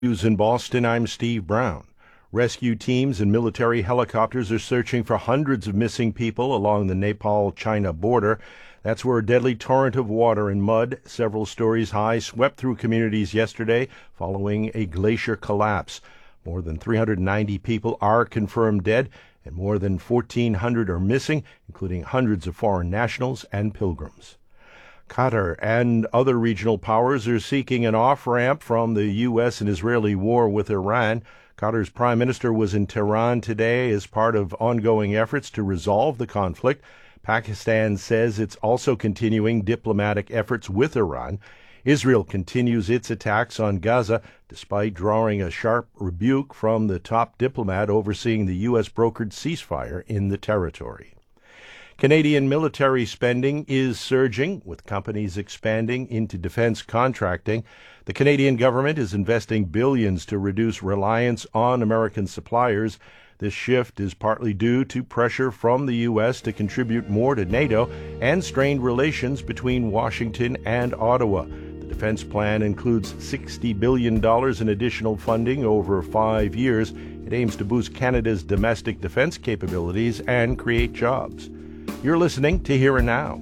News in Boston, I'm Steve Brown. Rescue teams and military helicopters are searching for hundreds of missing people along the Nepal-China border. That's where a deadly torrent of water and mud, several stories high, swept through communities yesterday following a glacier collapse. More than 390 people are confirmed dead, and more than 1,400 are missing, including hundreds of foreign nationals and pilgrims. Qatar and other regional powers are seeking an off-ramp from the U.S. and Israeli war with Iran. Qatar's prime minister was in Tehran today as part of ongoing efforts to resolve the conflict. Pakistan says it's also continuing diplomatic efforts with Iran. Israel continues its attacks on Gaza, despite drawing a sharp rebuke from the top diplomat overseeing the U.S.-brokered ceasefire in the territory. Canadian military spending is surging, with companies expanding into defense contracting. The Canadian government is investing billions to reduce reliance on American suppliers. This shift is partly due to pressure from the U.S. to contribute more to NATO and strained relations between Washington and Ottawa. The defense plan includes $60 billion in additional funding over 5 years. It aims to boost Canada's domestic defense capabilities and create jobs. You're listening to Here and Now.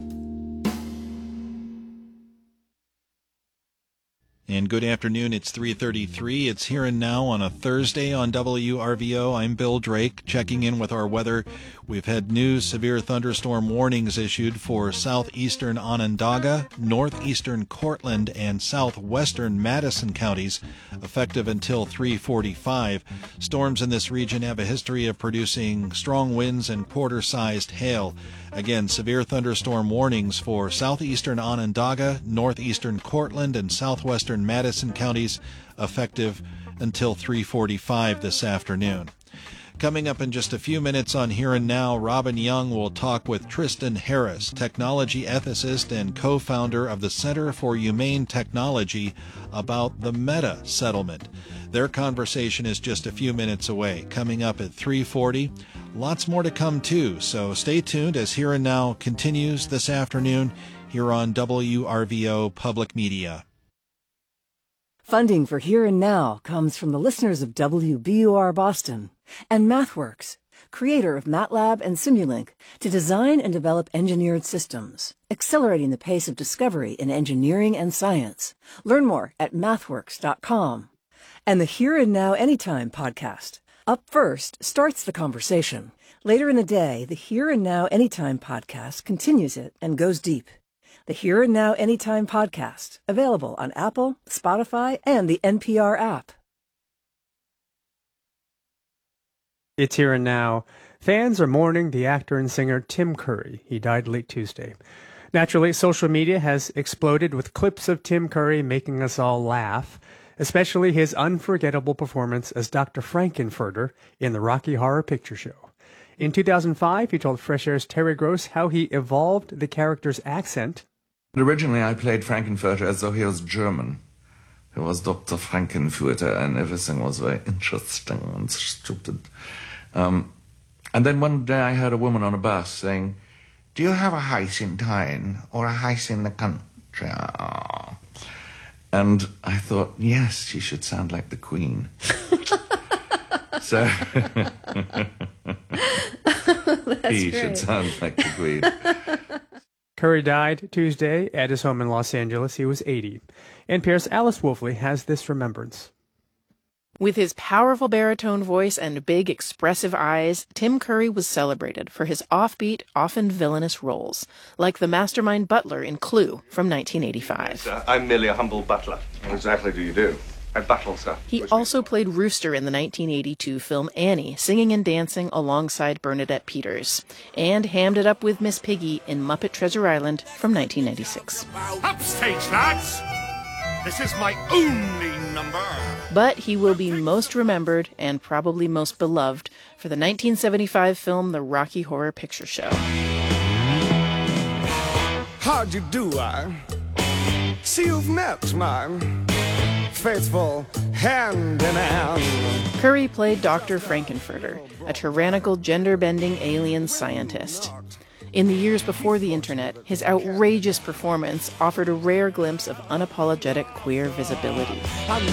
And good afternoon. It's 3:33. It's Here and Now on a Thursday on WRVO. I'm Bill Drake, checking in with our weather. We've had new severe thunderstorm warnings issued for southeastern Onondaga, northeastern Cortland, and southwestern Madison counties, effective until 3:45. Storms in this region have a history of producing strong winds and quarter-sized hail. Again, severe thunderstorm warnings for southeastern Onondaga, northeastern Cortland, and southwestern Madison counties, effective until 3:45 this afternoon. Coming up in just a few minutes on Here and Now, Robin Young will talk with Tristan Harris, technology ethicist and co-founder of the Center for Humane Technology, about the Meta settlement. Their conversation is just a few minutes away, coming up at 3:40. Lots more to come, too, so stay tuned as Here and Now continues this afternoon here on WRVO Public Media. Funding for Here and Now comes from the listeners of WBUR Boston and MathWorks, creator of MATLAB and Simulink, to design and develop engineered systems, accelerating the pace of discovery in engineering and science. Learn more at mathworks.com. And the Here and Now Anytime podcast. Up First starts the conversation. Later in the day, the Here and Now Anytime podcast continues it and goes deep. The Here and Now Anytime podcast, available on Apple, Spotify, and the NPR app. It's Here and Now. Fans are mourning the actor and singer Tim Curry. He died late Tuesday. Naturally, social media has exploded with clips of Tim Curry making us all laugh, especially his unforgettable performance as Dr. Frankenfurter in the Rocky Horror Picture Show. In 2005, he told Fresh Air's Terry Gross how he evolved the character's accent. Originally, I played Frankenfurter as though he was German. He was Dr. Frankenfurter, and everything was very interesting and stupid. And then one day I heard a woman on a bus saying, "Do you have a house in town or a house in the country?" And I thought, yes, she should sound like the Queen. So he should sound like the Queen. Curry died Tuesday at his home in Los Angeles. He was 80. NPR's Alice Wolfley has this remembrance. With his powerful baritone voice and big, expressive eyes, Tim Curry was celebrated for his offbeat, often villainous roles, like the mastermind butler in Clue from 1985. Sir, I'm merely a humble butler. What exactly do you do? I battle, sir. He also played Rooster in the 1982 film Annie, singing and dancing alongside Bernadette Peters, and hammed it up with Miss Piggy in Muppet Treasure Island from 1996. Upstage, lads! This is my only number. But he will be most remembered and probably most beloved for the 1975 film The Rocky Horror Picture Show. How'd you do, I? See, you've met my faithful hand in hand. Curry played Dr. Frankenfurter, a tyrannical, gender-bending alien scientist. In the years before the internet, his outrageous performance offered a rare glimpse of unapologetic queer visibility.